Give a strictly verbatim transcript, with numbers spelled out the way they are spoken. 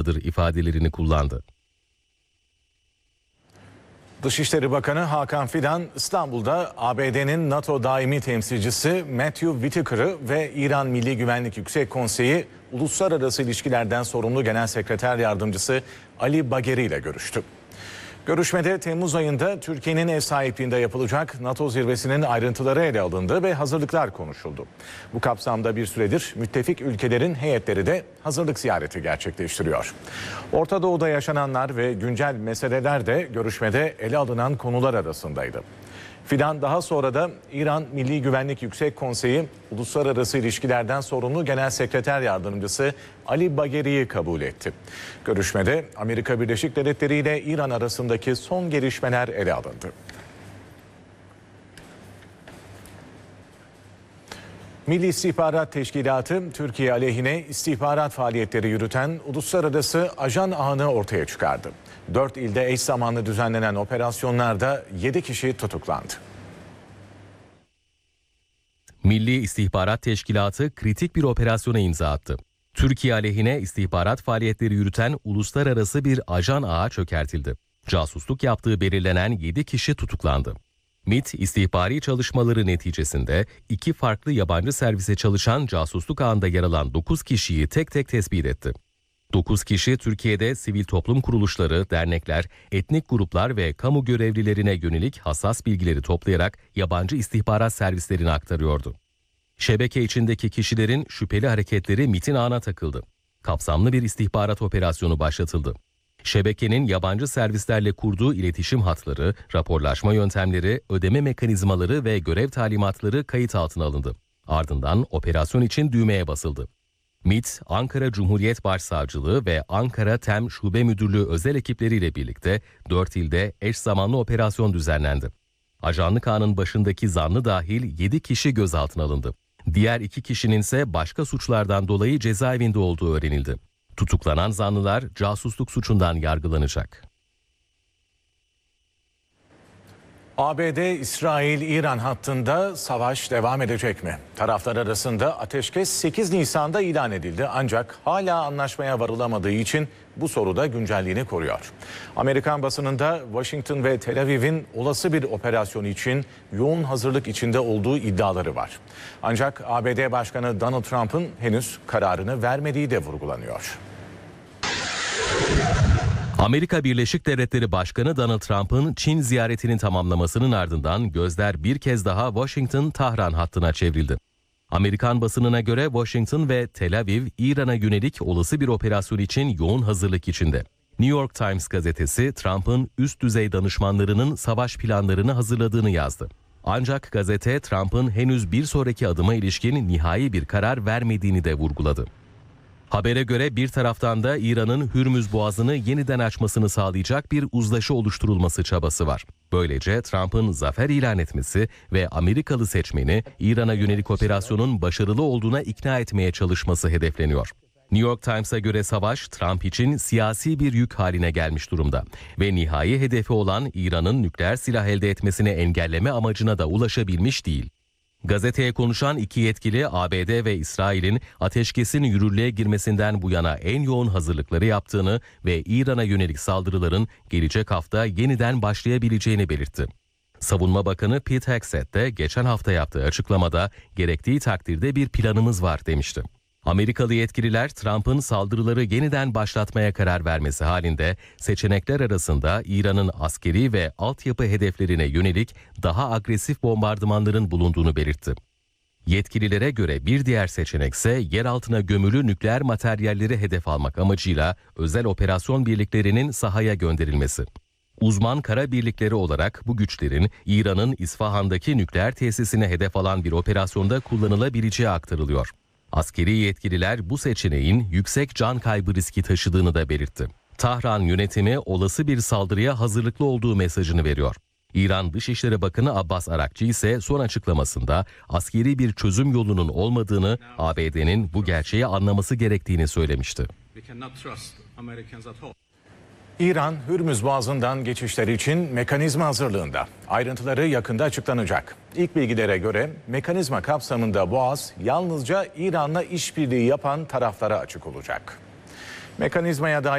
karşıdır ifadelerini kullandı. Dışişleri Bakanı Hakan Fidan İstanbul'da A B D'nin NATO daimi temsilcisi Matthew Whitaker'ı ve İran Milli Güvenlik Yüksek Konseyi Uluslararası İlişkilerden sorumlu Genel Sekreter Yardımcısı Ali Bagheri ile görüştü. Görüşmede Temmuz ayında Türkiye'nin ev sahipliğinde yapılacak NATO zirvesinin ayrıntıları ele alındı ve hazırlıklar konuşuldu. Bu kapsamda bir süredir müttefik ülkelerin heyetleri de hazırlık ziyareti gerçekleştiriyor. Orta Doğu'da yaşananlar ve güncel meseleler de görüşmede ele alınan konular arasındaydı. Fidan daha sonra da İran Milli Güvenlik Yüksek Konseyi Uluslararası İlişkilerden sorumlu Genel Sekreter Yardımcısı Ali Bagheri'yi kabul etti. Görüşmede Amerika Birleşik Devletleri ile İran arasındaki son gelişmeler ele alındı. Milli İstihbarat Teşkilatı Türkiye aleyhine istihbarat faaliyetleri yürüten uluslararası ajan ağını ortaya çıkardı. Dört ilde eş zamanlı düzenlenen operasyonlarda yedi kişi tutuklandı. Milli İstihbarat Teşkilatı kritik bir operasyona imza attı. Türkiye aleyhine istihbarat faaliyetleri yürüten uluslararası bir ajan ağı çökertildi. Casusluk yaptığı belirlenen yedi kişi tutuklandı. MİT, istihbari çalışmaları neticesinde iki farklı yabancı servise çalışan casusluk ağında yer alan dokuz kişiyi tek tek tespit etti. dokuz kişi Türkiye'de sivil toplum kuruluşları, dernekler, etnik gruplar ve kamu görevlilerine yönelik hassas bilgileri toplayarak yabancı istihbarat servislerine aktarıyordu. Şebeke içindeki kişilerin şüpheli hareketleri MİT'in ağına takıldı. Kapsamlı bir istihbarat operasyonu başlatıldı. Şebekenin yabancı servislerle kurduğu iletişim hatları, raporlaşma yöntemleri, ödeme mekanizmaları ve görev talimatları kayıt altına alındı. Ardından operasyon için düğmeye basıldı. MİT, Ankara Cumhuriyet Başsavcılığı ve Ankara TEM Şube Müdürlüğü özel ekipleriyle birlikte dört ilde eş zamanlı operasyon düzenlendi. Ajanlık ağının başındaki zanlı dahil yedi kişi gözaltına alındı. Diğer iki kişinin ise başka suçlardan dolayı cezaevinde olduğu öğrenildi. Tutuklanan zanlılar casusluk suçundan yargılanacak. A B D-İsrail-İran hattında savaş devam edecek mi? Taraflar arasında ateşkes sekiz Nisan'da ilan edildi ancak hala anlaşmaya varılamadığı için bu soru da güncelliğini koruyor. Amerikan basınında Washington ve Tel Aviv'in olası bir operasyon için yoğun hazırlık içinde olduğu iddiaları var. Ancak A B D Başkanı Donald Trump'ın henüz kararını vermediği de vurgulanıyor. Amerika Birleşik Devletleri Başkanı Donald Trump'ın Çin ziyaretinin tamamlamasının ardından gözler bir kez daha Washington-Tahran hattına çevrildi. Amerikan basınına göre Washington ve Tel Aviv, İran'a yönelik olası bir operasyon için yoğun hazırlık içinde. New York Times gazetesi Trump'ın üst düzey danışmanlarının savaş planlarını hazırladığını yazdı. Ancak gazete Trump'ın henüz bir sonraki adıma ilişkin nihai bir karar vermediğini de vurguladı. Habere göre bir taraftan da İran'ın Hürmüz Boğazı'nı yeniden açmasını sağlayacak bir uzlaşı oluşturulması çabası var. Böylece Trump'ın zafer ilan etmesi ve Amerikalı seçmeni İran'a yönelik operasyonun başarılı olduğuna ikna etmeye çalışması hedefleniyor. New York Times'a göre savaş Trump için siyasi bir yük haline gelmiş durumda ve nihai hedefi olan İran'ın nükleer silah elde etmesini engelleme amacına da ulaşabilmiş değil. Gazeteye konuşan iki yetkili A B D ve İsrail'in ateşkesin yürürlüğe girmesinden bu yana en yoğun hazırlıkları yaptığını ve İran'a yönelik saldırıların gelecek hafta yeniden başlayabileceğini belirtti. Savunma Bakanı Pete Hegseth de geçen hafta yaptığı açıklamada gerektiği takdirde bir planımız var demişti. Amerikalı yetkililer Trump'ın saldırıları yeniden başlatmaya karar vermesi halinde seçenekler arasında İran'ın askeri ve altyapı hedeflerine yönelik daha agresif bombardımanların bulunduğunu belirtti. Yetkililere göre bir diğer seçenekse yer altına gömülü nükleer materyalleri hedef almak amacıyla özel operasyon birliklerinin sahaya gönderilmesi. Uzman kara birlikleri olarak bu güçlerin İran'ın İsfahan'daki nükleer tesisine hedef alan bir operasyonda kullanılabileceği aktarılıyor. Askeri yetkililer bu seçeneğin yüksek can kaybı riski taşıdığını da belirtti. Tahran yönetimi olası bir saldırıya hazırlıklı olduğu mesajını veriyor. İran Dışişleri Bakanı Abbas Arakçı ise son açıklamasında askeri bir çözüm yolunun olmadığını, A B D'nin bu gerçeği anlaması gerektiğini söylemişti. İran, Hürmüz Boğazı'ndan geçişler için mekanizma hazırlığında. Ayrıntıları yakında açıklanacak. İlk bilgilere göre mekanizma kapsamında Boğaz yalnızca İran'la işbirliği yapan taraflara açık olacak. Mekanizmaya dair